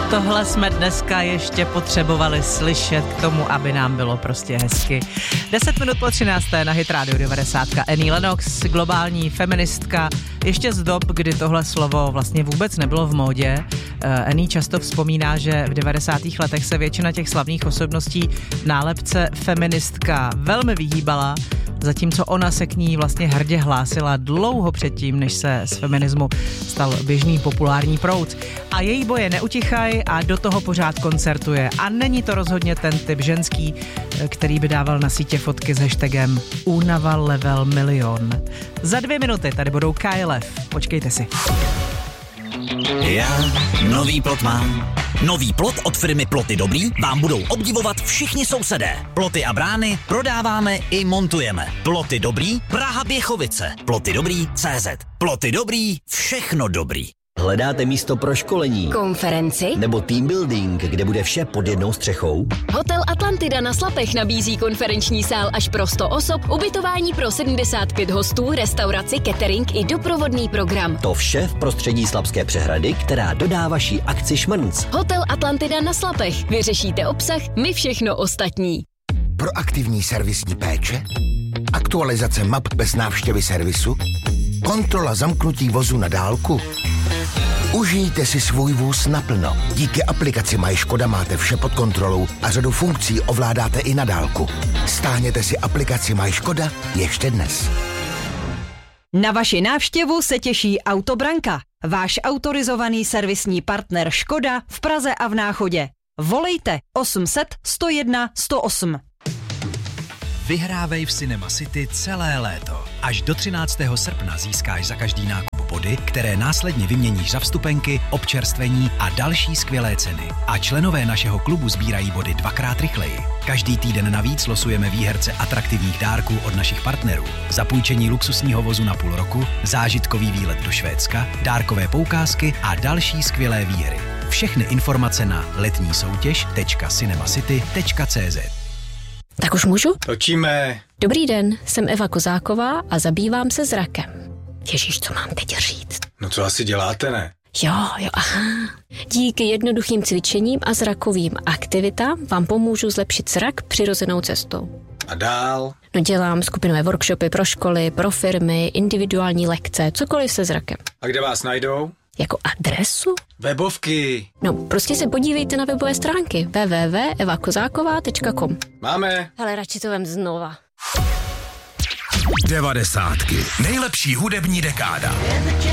Tohle jsme dneska ještě potřebovali slyšet k tomu, aby nám bylo prostě hezky. 10 minut po 13. na Hit Radio 90. Annie Lennox, globální feministka, ještě z dob, kdy tohle slovo vlastně vůbec nebylo v módě. Annie často vzpomíná, že v 90. letech se většina těch slavných osobností nálepce feministka velmi vyhýbala, zatímco ona se k ní vlastně hrdě hlásila dlouho předtím, než se z feminismu stal běžný populární proud. A její boje neutichají a do toho pořád koncertuje. A není to rozhodně ten typ ženský, který by dával na sítě fotky s hashtagem Únava level milion. Za 2 minuty tady budou KLF. Počkejte si. Já nový plot mám. Nový plot od firmy Ploty Dobrý vám budou obdivovat všichni sousedé. Ploty a brány prodáváme i montujeme. Ploty Dobrý, Praha Běchovice. Ploty Dobrý CZ. Ploty Dobrý, všechno dobrý. Hledáte místo pro školení, konferenci nebo team building, kde bude vše pod jednou střechou? Hotel Atlantida na Slapech nabízí konferenční sál až pro 100 osob, ubytování pro 75 hostů, restauraci, catering i doprovodný program. To vše v prostředí Slapské přehrady, která dodá vaší akci šmrnc. Hotel Atlantida na Slapech. Vyřešíte obsah, my všechno ostatní. Proaktivní servisní péče, aktualizace map bez návštěvy servisu, kontrola zamknutí vozu na dálku. Užijte si svůj vůz naplno. Díky aplikaci MyŠkoda máte vše pod kontrolou a řadu funkcí ovládáte i na dálku. Stáhněte si aplikaci MyŠkoda ještě dnes. Na vaši návštěvu se těší Autobranka, váš autorizovaný servisní partner Škoda v Praze a v Náchodě. Volejte 800 101 108. Vyhrávej v Cinema City celé léto. Až do 13. srpna získáš za každý nákup body, které následně vyměníš za vstupenky, občerstvení a další skvělé ceny. A členové našeho klubu sbírají body 2x rychleji. Každý týden navíc losujeme výherce atraktivních dárků od našich partnerů. Zapůjčení luxusního vozu na půl roku, zážitkový výlet do Švédska, dárkové poukázky a další skvělé výhry. Všechny informace na letnísoutěž.cinemacity.cz. Tak už můžu? Točíme. Dobrý den, jsem Eva Kozáková a zabývám se zrakem. Ježíš, co mám teď říct? No co asi děláte, ne? Jo, aha. Díky jednoduchým cvičením a zrakovým aktivitám vám pomůžu zlepšit zrak přirozenou cestou. A dál? No dělám skupinové workshopy pro školy, pro firmy, individuální lekce, cokoliv se zrakem. A kde vás najdou? Jako adresu? Webovky. No, prostě se podívejte na webové stránky www.evakozáková.com. Máme. Ale radši to vem znova. 90. Nejlepší hudební dekáda.